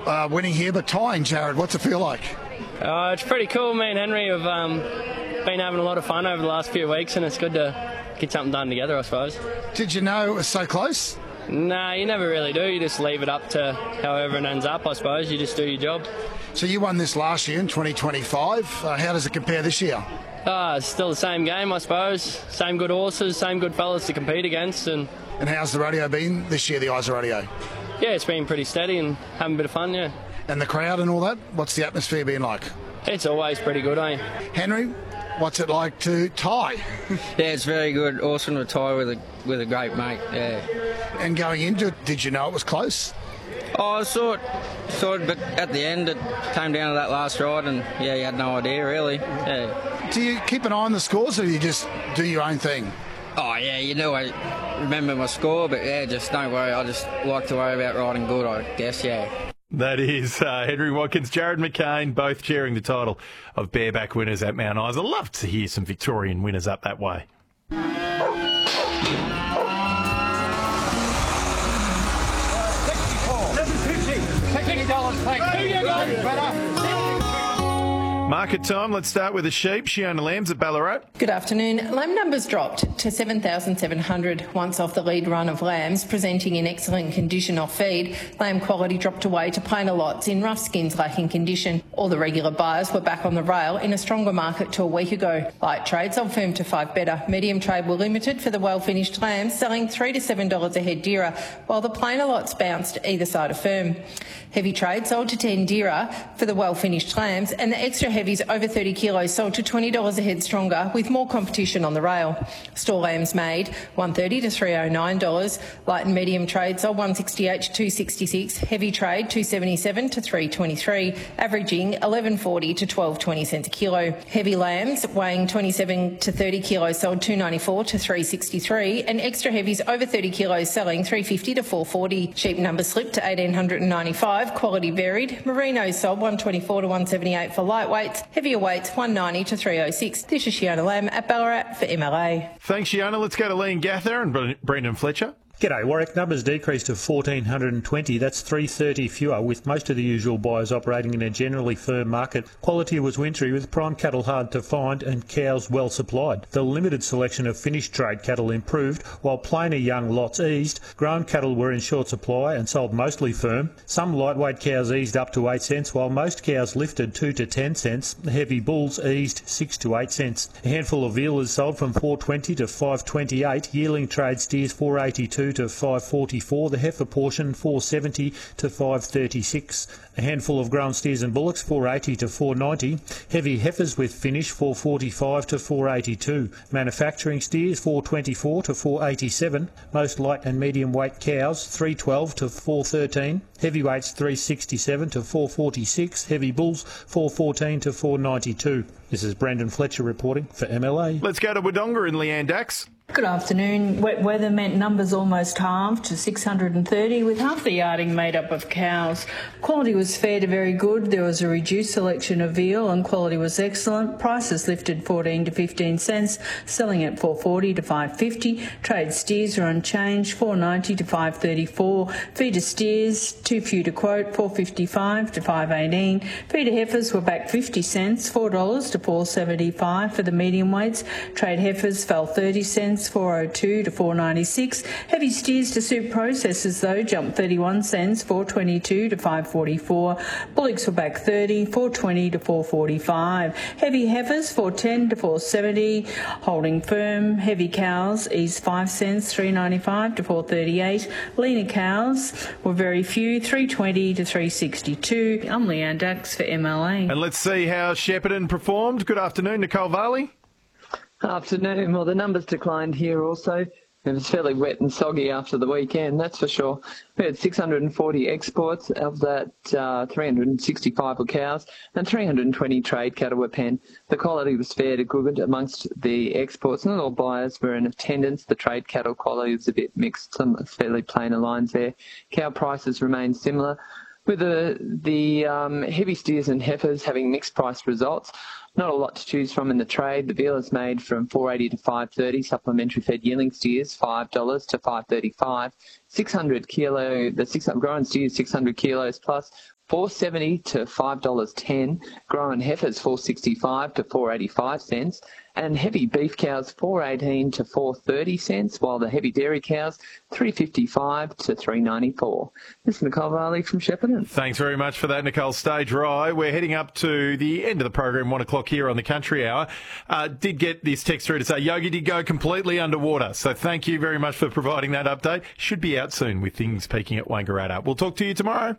winning here, but tying, Jared. What's it feel like? It's pretty cool. Me and Henry have been having a lot of fun over the last few weeks, and it's good to get something done together, I suppose. Did you know it was so close? Nah, you never really do. You just leave it up to how everyone ends up, I suppose. You just do your job. So you won this last year in 2025. How does it compare this year? It's still the same game, I suppose. Same good horses, same good fellas to compete against. And how's the rodeo been this year, the Isa Rodeo? Yeah, it's been pretty steady and having a bit of fun, yeah. And the crowd and all that? What's the atmosphere been like? It's always pretty good, eh? Henry, what's it like to tie? Yeah, it's very good. Awesome to tie with a great mate, yeah. And going into it, did you know it was close? Oh, I saw it, but at the end it came down to that last ride and, yeah, you had no idea, really. Yeah. Do you keep an eye on the scores or do you just do your own thing? Oh, yeah, I remember my score, but, yeah, just don't worry. I just like to worry about riding good, I guess, yeah. That is Henry Watkins, Jared McCain, both sharing the title of bareback winners at Mount Isa. Love to hear some Victorian winners up that way. Market time. Let's start with the sheep. Shiona Lambs at Ballarat. Good afternoon. Lamb numbers dropped to 7,700 once off the lead run of lambs, presenting in excellent condition off feed. Lamb quality dropped away to plainer lots in rough skins lacking condition. All the regular buyers were back on the rail in a stronger market to a week ago. Light trade sold firm to 5 better. Medium trade were limited for the well-finished lambs, selling $3 to $7 a head dearer, while the plainer lots bounced either side of firm. Heavy trade sold to 10 dearer for the well-finished lambs, and the extra heavies over 30 kilos sold to $20 a head stronger, with more competition on the rail. Store lambs made $130 to $309. Light and medium trade sold $168 to $266. Heavy trade $277 to $323, averaging $11.40 to $12.20 cents a kilo. Heavy lambs weighing 27 to 30 kilos sold $294 to $363, and extra heavies over 30 kilos selling $350 to $440. Sheep numbers slipped to 1,895. Quality varied. Merinos sold $124 to $178 for lightweights. Heavier weights $190 to $306. This is Shiona Lamb at Ballarat for MLA. Thanks, Shiona. Let's go to Liam Gather and Brendan Fletcher. G'day, Warwick. Numbers decreased to 1,420. That's 330 fewer, with most of the usual buyers operating in a generally firm market. Quality was wintry, with prime cattle hard to find and cows well supplied. The limited selection of finished trade cattle improved, while plainer young lots eased. Grown cattle were in short supply and sold mostly firm. Some lightweight cows eased up to 8 cents, while most cows lifted 2 to 10 cents. Heavy bulls eased 6 to 8 cents. A handful of vealers sold from 420 to 528. Yearling trade steers 482 to 544, the heifer portion 470 to 536. A handful of grown steers and bullocks 480 to 490. Heavy heifers with finish 445 to 482. Manufacturing steers 424 to 487. Most light and medium weight cows 312 to 413. Heavyweights 367 to 446. Heavy bulls 414 to 492. This is Brendan Fletcher reporting for MLA. Let's go to Wodonga and Leanne Dax. Good afternoon. Wet weather meant numbers almost halved to 630, with half the yarding made up of cows. Quality was fair to very good. There was a reduced selection of veal and quality was excellent. Prices lifted 14 to 15 cents, selling at 440 to 550. Trade steers are unchanged, 490 to 534. Feeder steers, too few to quote, 455 to 518. Feeder heifers were back 50 cents, $4 to 475 for the medium weights. Trade heifers fell 30 cents, 402 to 496. Heavy steers to suit processors though jumped 31 cents, 422 to 544. Bullocks were back 30, 420 to 445. Heavy heifers 410 to 470, holding firm. Heavy cows eased 5 cents, 395 to 438. Leaner cows were very few, 320 to 362. I'm Leanne Dax for MLA. And let's see how Shepparton performed. Good afternoon, Nicole Varley. Afternoon. Well, the numbers declined here also. It was fairly wet and soggy after the weekend, that's for sure. We had 640 exports. Of that, 365 were cows and 320 trade cattle were penned. The quality was fair to good amongst the exports. Not all buyers were in attendance. The trade cattle quality was a bit mixed, some fairly plainer lines there. Cow prices remained similar, with the heavy steers and heifers having mixed price results. Not a lot to choose from in the trade. The vealers made from 480 to 530. Supplementary fed yearling steers $5 to 535. 600 kilo. The 600 grown steers 600 kilos plus $4.70 to $5.10. Growing heifers $4.65 to 4.85 cents. And heavy beef cows $4.18 to 4.30 cents, while the heavy dairy cows $3.55 to $3.94. This is Nicole Varley from Shepparton. Thanks very much for that, Nicole. Stay dry. We're heading up to the end of the program, 1 o'clock here on the Country Hour. Did get this text through to say Yogi did go completely underwater. So thank you very much for providing that update. Should be out soon with things peaking at Wangaratta. We'll talk to you tomorrow.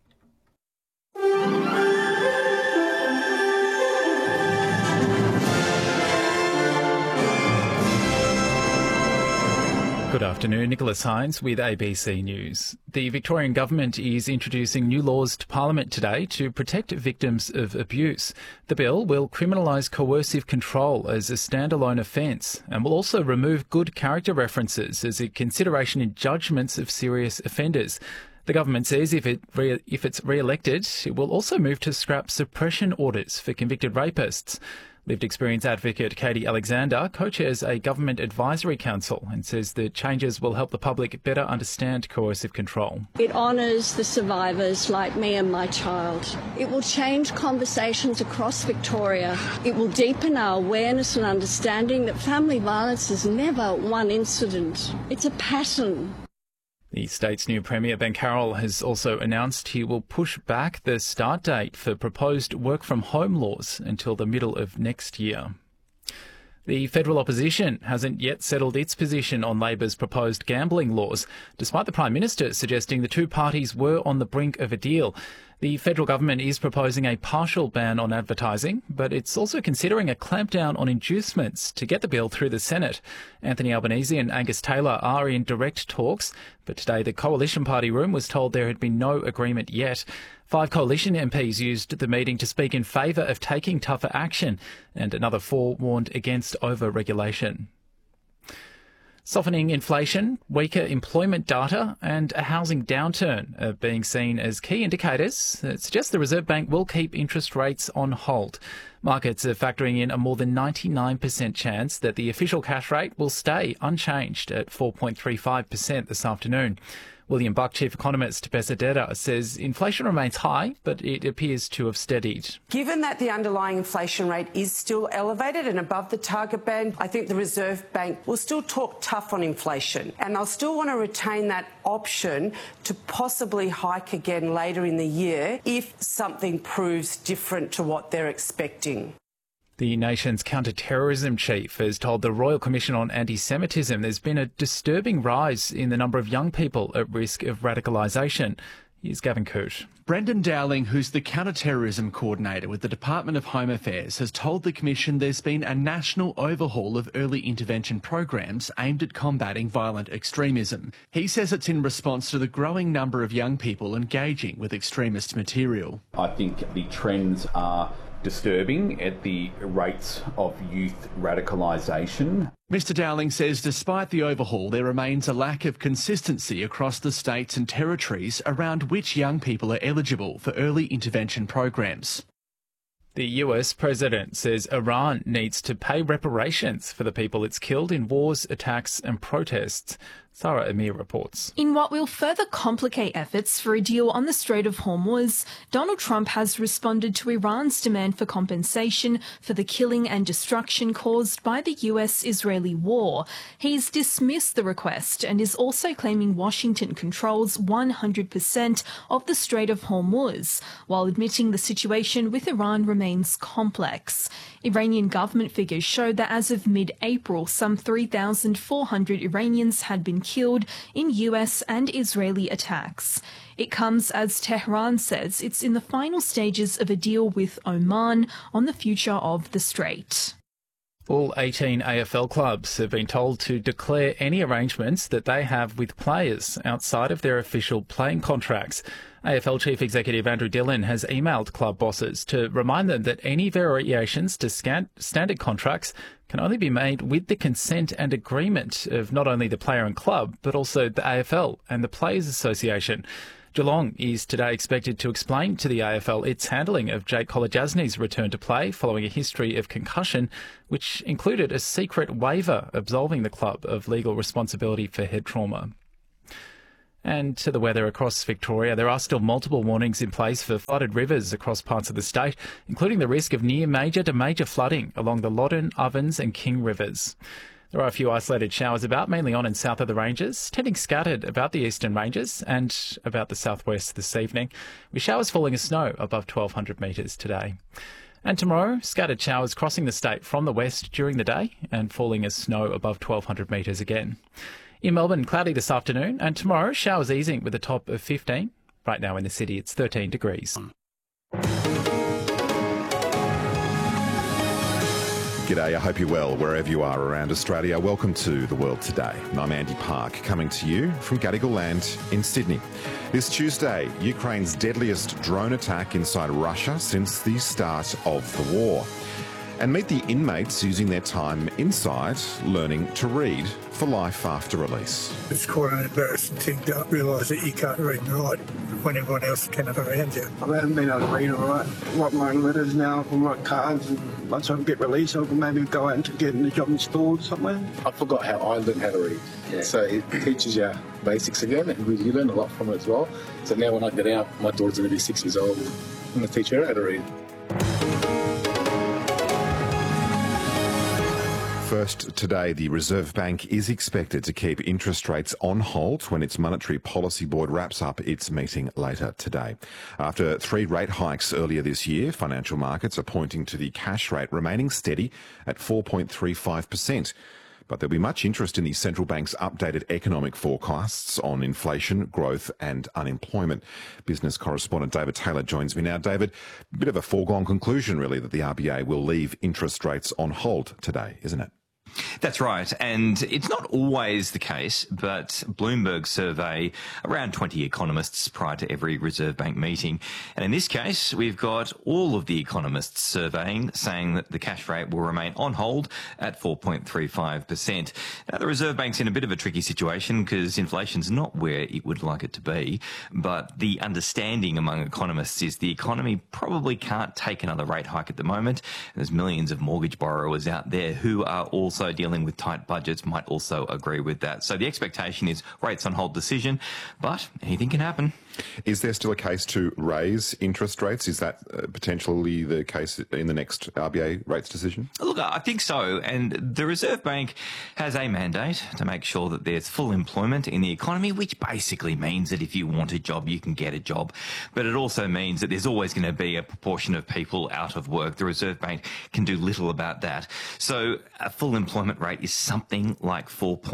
Good afternoon, Nicholas Hines with ABC News. The Victorian Government is introducing new laws to Parliament today to protect victims of abuse. The bill will criminalise coercive control as a standalone offence and will also remove good character references as a consideration in judgments of serious offenders. The government says if it's re-elected, it will also move to scrap suppression orders for convicted rapists. Lived experience advocate Katie Alexander co-chairs a government advisory council and says the changes will help the public better understand coercive control. It honours the survivors like me and my child. It will change conversations across Victoria. It will deepen our awareness and understanding that family violence is never one incident. It's a pattern. The state's new Premier, Ben Carroll, has also announced he will push back the start date for proposed work-from-home laws until the middle of next year. The federal opposition hasn't yet settled its position on Labor's proposed gambling laws, despite the Prime Minister suggesting the two parties were on the brink of a deal. The federal government is proposing a partial ban on advertising, but it's also considering a clampdown on inducements to get the bill through the Senate. Anthony Albanese and Angus Taylor are in direct talks, but today the Coalition Party room was told there had been no agreement yet. 5 Coalition MPs used the meeting to speak in favour of taking tougher action, and another 4 warned against over-regulation. Softening inflation, weaker employment data and a housing downturn are being seen as key indicators that suggest the Reserve Bank will keep interest rates on hold. Markets are factoring in a more than 99% chance that the official cash rate will stay unchanged at 4.35% this afternoon. William Buck, Chief Economist, Bessedetta, says inflation remains high, but it appears to have steadied. Given that the underlying inflation rate is still elevated and above the target band, I think the Reserve Bank will still talk tough on inflation, and they'll still want to retain that option to possibly hike again later in the year if something proves different to what they're expecting. The nation's counter-terrorism chief has told the Royal Commission on Anti-Semitism there's been a disturbing rise in the number of young people at risk of radicalisation. Here's Gavin Coote. Brendan Dowling, who's the counter-terrorism coordinator with the Department of Home Affairs, has told the Commission there's been a national overhaul of early intervention programs aimed at combating violent extremism. He says it's in response to the growing number of young people engaging with extremist material. I think the trends are disturbing at the rates of youth radicalisation. Mr Dowling says despite the overhaul, there remains a lack of consistency across the states and territories around which young people are eligible for early intervention programs. The US president says Iran needs to pay reparations for the people it's killed in wars, attacks and protests. Sarah Amir reports. In what will further complicate efforts for a deal on the Strait of Hormuz, Donald Trump has responded to Iran's demand for compensation for the killing and destruction caused by the US-Israeli war. He's dismissed the request and is also claiming Washington controls 100% of the Strait of Hormuz, while admitting the situation with Iran remains complex. Iranian government figures show that as of mid-April, some 3,400 Iranians had been killed in US and Israeli attacks. It comes as Tehran says it's in the final stages of a deal with Oman on the future of the strait. All 18 AFL clubs have been told to declare any arrangements that they have with players outside of their official playing contracts. AFL Chief Executive Andrew Dillon has emailed club bosses to remind them that any variations to standard contracts can only be made with the consent and agreement of not only the player and club, but also the AFL and the Players Association. Geelong is today expected to explain to the AFL its handling of Jake Kolodjasny's return to play following a history of concussion, which included a secret waiver absolving the club of legal responsibility for head trauma. And to the weather across Victoria, there are still multiple warnings in place for flooded rivers across parts of the state, including the risk of near major to major flooding along the Loddon, Ovens and King rivers. There are a few isolated showers about, mainly on and south of the ranges, tending scattered about the eastern ranges and about the southwest this evening, with showers falling as snow above 1,200 metres today. And tomorrow, scattered showers crossing the state from the west during the day and falling as snow above 1,200 metres again. In Melbourne, cloudy this afternoon, and tomorrow, showers easing with a top of 15. Right now in the city, it's 13 degrees. G'day, I hope you're well wherever you are around Australia. Welcome to The World Today. I'm Andy Park, coming to you from Gadigal Land in Sydney. This Tuesday, Ukraine's deadliest drone attack inside Russia since the start of the war. And meet the inmates using their time inside learning to read for life after release. It's quite an embarrassing thing to realise that you can't read and write when everyone else can around you. I haven't been able to read or write my own letters now. I can write cards, and once I get released, I can maybe go out and get a job in store somewhere. I forgot how I learned how to read. Yeah. So it teaches you basics again, and you learn a lot from it as well. So now when I get out, my daughter's going to be 6 years old. I'm going to teach her how to read. First today, the Reserve Bank is expected to keep interest rates on hold when its Monetary Policy Board wraps up its meeting later today. After 3 rate hikes earlier this year, financial markets are pointing to the cash rate remaining steady at 4.35%. But there'll be much interest in the central bank's updated economic forecasts on inflation, growth and unemployment. Business correspondent David Taylor joins me now. David, a bit of a foregone conclusion, really, that the RBA will leave interest rates on hold today, isn't it? That's right, and it's not always the case, but Bloomberg survey around 20 economists prior to every Reserve Bank meeting. And in this case, we've got all of the economists surveying saying that the cash rate will remain on hold at 4.35%. Now, the Reserve Bank's in a bit of a tricky situation because inflation's not where it would like it to be, but the understanding among economists is the economy probably can't take another rate hike at the moment. There's millions of mortgage borrowers out there who are also dealing with tight budgets, might also agree with that. So the expectation is rates on hold decision, but anything can happen. Is there still a case to raise interest rates? Is that potentially the case in the next RBA rates decision? Look, I think so. And the Reserve Bank has a mandate to make sure that there's full employment in the economy, which basically means that if you want a job, you can get a job. But it also means that there's always going to be a proportion of people out of work. The Reserve Bank can do little about that. So a full employment rate is something like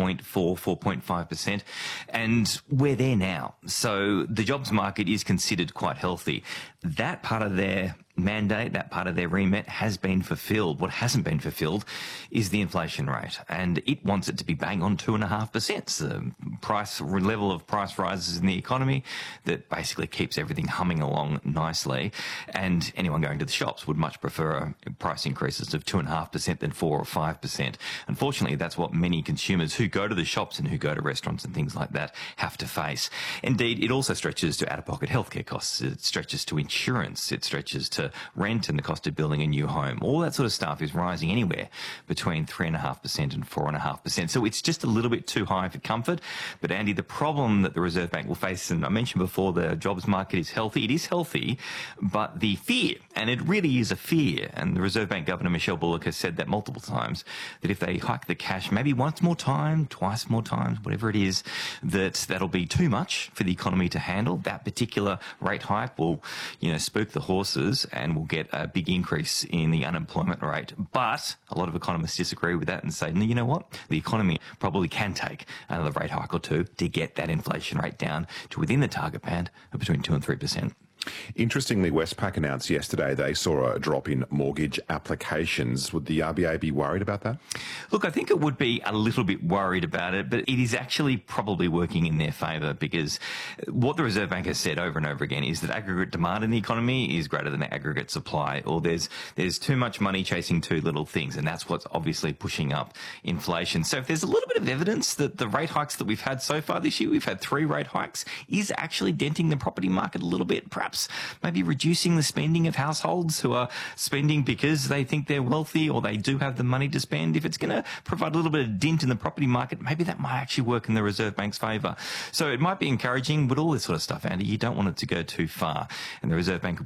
4.5%. And we're there now. So the jobs market is considered quite healthy. That part of their mandate, that part of their remit has been fulfilled. What hasn't been fulfilled is the inflation rate, and it wants it to be bang on 2.5%. So the level of price rises in the economy that basically keeps everything humming along nicely, and anyone going to the shops would much prefer price increases of 2.5% than 4 or 5%. Unfortunately, that's what many consumers who go to the shops and who go to restaurants and things like that have to face. Indeed, it also stretches to out-of-pocket healthcare costs. It stretches to insurance. It stretches to rent and the cost of building a new home. All that sort of stuff is rising anywhere between 3.5% and 4.5%. So it's just a little bit too high for comfort. But Andy, the problem that the Reserve Bank will face, and I mentioned before, the jobs market is healthy. It is healthy, but the fear, and it really is a fear, and the Reserve Bank Governor Michelle Bullock has said that multiple times, that if they hike the cash maybe once more time, twice more times, whatever it is, that'll be too much for the economy to handle. That particular rate hike will, spook the horses, and we'll get a big increase in the unemployment rate. But a lot of economists disagree with that and say, no, you know what? The economy probably can take another rate hike or two to get that inflation rate down to within the target band of between 2 and 3%. Interestingly, Westpac announced yesterday they saw a drop in mortgage applications. Would the RBA be worried about that? Look, I think it would be a little bit worried about it, but it is actually probably working in their favour, because what the Reserve Bank has said over and over again is that aggregate demand in the economy is greater than aggregate supply, or there's too much money chasing too little things, and that's what's obviously pushing up inflation. So if there's a little bit of evidence that the rate hikes that we've had so far this year, we've had 3 rate hikes, is actually denting the property market a little bit, perhaps perhaps maybe reducing the spending of households who are spending because they think they're wealthy or they do have the money to spend. If it's going to provide a little bit of dent in the property market, maybe that might actually work in the Reserve Bank's favour. So it might be encouraging, but all this sort of stuff, Andy, you don't want it to go too far. And the Reserve Bank